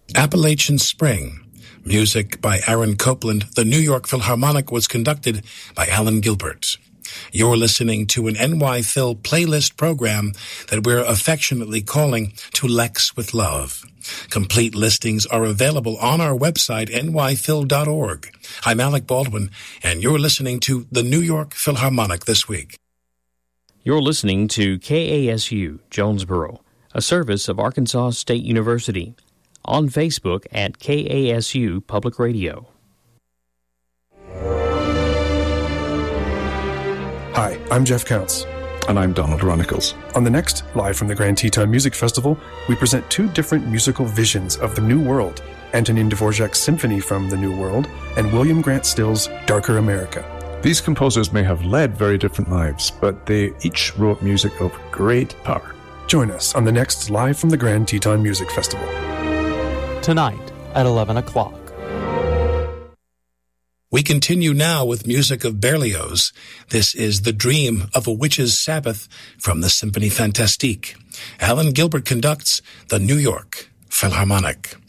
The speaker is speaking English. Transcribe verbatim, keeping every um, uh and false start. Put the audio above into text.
Appalachian Spring. Music by Aaron Copland. The New York Philharmonic was conducted by Alan Gilbert. You're listening to an N Y Phil playlist program that we're affectionately calling To Lex with Love. Complete listings are available on our website, N Y Phil dot org. I'm Alec Baldwin, and you're listening to the New York Philharmonic this week. You're listening to K A S U, Jonesboro, a service of Arkansas State University. On Facebook at K A S U Public Radio. Hi, I'm Jeff Counts. And I'm Donald Ronicles. On the next Live from the Grand Teton Music Festival, we present two different musical visions of the New World, Antonin Dvorak's Symphony from the New World and William Grant Still's Darker America. These composers may have led very different lives, but they each wrote music of great power. Join us on the next Live from the Grand Teton Music Festival. Tonight at eleven o'clock. We continue now with music of Berlioz. This is The Dream of a Witch's Sabbath from the Symphonie Fantastique. Alan Gilbert conducts the New York Philharmonic.